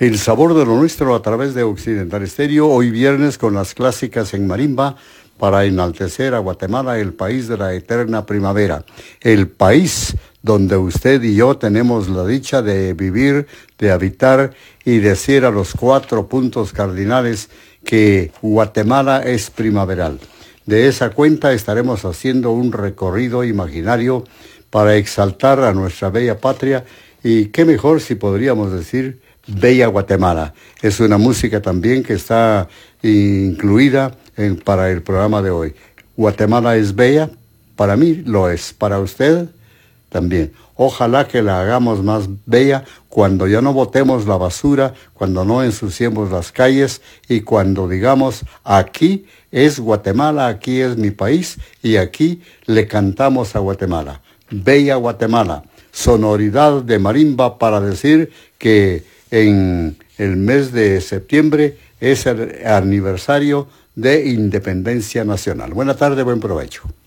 El sabor de lo nuestro a través de Occidental Estéreo, hoy viernes con las clásicas en marimba para enaltecer a Guatemala, el país de la eterna primavera, el país donde usted y yo tenemos la dicha de vivir, de habitar y decir a los 4 puntos cardinales que Guatemala es primaveral. De esa cuenta estaremos haciendo un recorrido imaginario para exaltar a nuestra bella patria y qué mejor si podríamos decir Bella Guatemala. Es una música también que está incluida para el programa de hoy. Guatemala es bella, para mí lo es, para usted también. Ojalá que la hagamos más bella cuando ya no botemos la basura, cuando no ensuciemos las calles y cuando digamos aquí es Guatemala, aquí es mi país y aquí le cantamos a Guatemala. Bella Guatemala, sonoridad de marimba para decir que en el mes de septiembre es el aniversario de Independencia Nacional. Buena tarde, buen provecho.